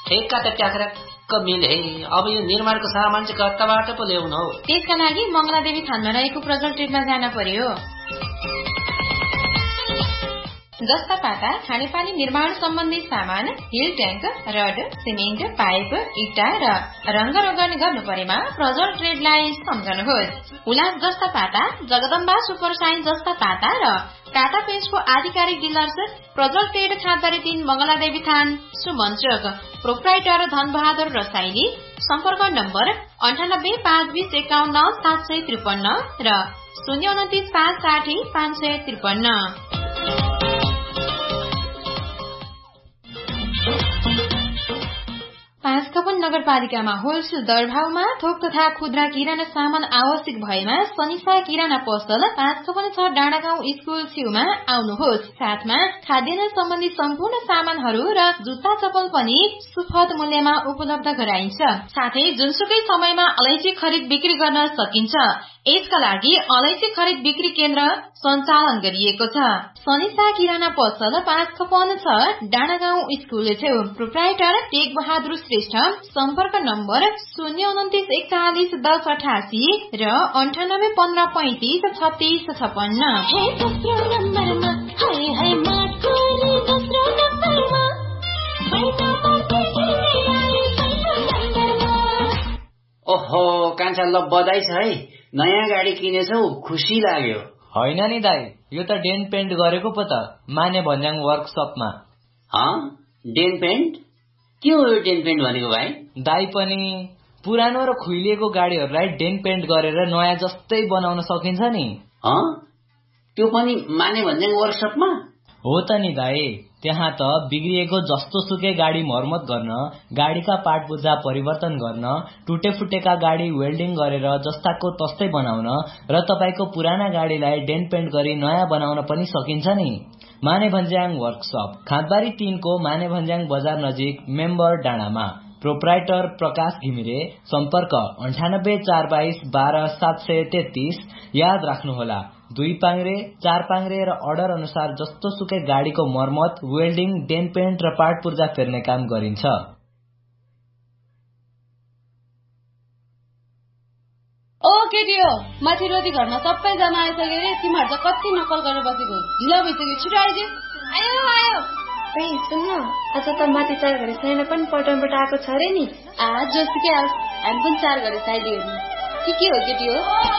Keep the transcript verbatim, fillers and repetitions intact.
ठेक्का त ट्याक्राक्क मिले। अब यो निर्माणको सामान चाहिँ कताबाट पो ल्याउनु हो? त्यसका लागि मंगलादेवी थानमा रहेको प्रजल ट्रेडमा जान पर्यो। जस्ता पाता खानेपानी निर्माण सम्बन्धी सामान, hill tank, rod, cement, pipe, इट्टा र रंगरोगन गर्नु परेमा प्रजल ट्रेडलाई सम्झनुहोस्। उलास जस्ता पाता, जगदम्बा सुपर साइन जस्ता पाता र टाटा पेन्टको आधिकारिक डिलर्स प्रजल ट्रेड खाँदरी तीन मंगलादेवी थान सुमन चोक। प्रोप्राइटर धनबहादुर रसाइली। सम्पर्क नम्बर अन्ठानब्बे पाँच बीस एकाउन्न सात सय त्रिपन्न र शून्य उन्तिस पाँच साठी पाँच सय त्रिपन्न। पाँचथापन नगरपालिकामा होलसेल दरभावमा थोक तथा खुद्रा किराना सामान आवश्यक भएमा सनिसा किराना पसल पाँचथापन छ डाँडागाउँ स्कुल छेउमा आउनुहोस्। साथमा खाद्यान्न सम्बन्धी सम्पूर्ण सामानहरू र जुत्ता चप्पल पनि सुपथ मूल्यमा उपलब्ध गराइन्छ। साथै जुनसुकै समयमा अलैँची खरिद बिक्री गर्न सकिन्छ। यसका लागि अलैँची खरिद बिक्री केन्द्र सञ्चालन गरिएको छ। सनिसा किराना पसल पाँचथापन छ डाँडागाउँ स्कुल छेउ। Proprietor take Bahadur Shrestha. सम्पर्क नम्बर शून्य उन्तिस एकचालिस दस अठासी र अन्ठानब्बे पन्ध्र पैंतिस छत्तीस छपन्न। ओहो कान्छा, ल बधाई छ है, नयाँ गाडी किनेछौ, खुसी लाग्यो। होइन नि दाई, यो त डेन पेन्ट गरेको पो त माने भन्ज्याङ वर्कसपमा। Dane pant? के हो यो डेन पेन्ट भनेको भाइ? दाई पनि पुरानो र खुइलिएको गाडीहरूलाई डेन पेन्ट गरेर नयाँ जस्तै बनाउन सकिन्छ नि। त्यो पनि माने भन्ज्याङ वर्कसपमा? हो त नि दाई, त्यहाँ त बिग्रिएको जस्तो सुकै गाडी मर्मत गर्न, गाडीका पार्टपुर्जा परिवर्तन गर्न, टुटे फुटेका गाडी वेल्डिङ गरेर जस्ताको तस्तै बनाउन र तपाईको पुराना गाडीलाई डेन पेन्ट गरी नयाँ बनाउन पनि सकिन्छ नि। माने भन्ज्याङ वर्कसप, खाँदबारी तीन को माने भन्ज्याङ बजार नजिक, मेम्बर डाँडामा। प्रोप्राइटर प्रकाश घिमिरे। सम्पर्क अन्ठानब्बे चार बाइस बाह्र सात सय तेत्तीस। याद राख्नुहोला, दुई पाङ्रे, चार पाङ्रे र अर्डर अनुसार जस्तो सुकै गाडीको मर्मत, वेल्डिङ, डेन पेन्ट र पार्ट पूर्जा फेर्ने काम गरिन्छ। ओ केटी हो, माथि रोटी घरमा सबैजना आइसक्यो रे। तिमीहरू त कति नकल गरेर बसेको, ढिलो भइसक्यो, छिटो आइदियो। आयो आयो। ए सुन्न, आज त माथि चार घडी साइना पनि पटनबाट आएको छ रे नि। आ जोसुकै आओस्, हामी पनि चार घडी साइदियो नि। के के हो केटी हो?